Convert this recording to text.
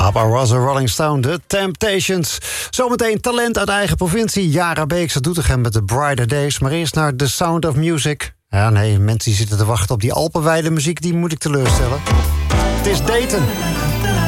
Papa was a Rolling Stone, The Temptations. Zometeen talent uit eigen provincie. Jara Beeks uit Doetinchem met de Brighter Days. Maar eerst naar The Sound of Music. Ja, nee, mensen die zitten te wachten op die Alpenweide muziek, die moet ik teleurstellen. Het is Dayton.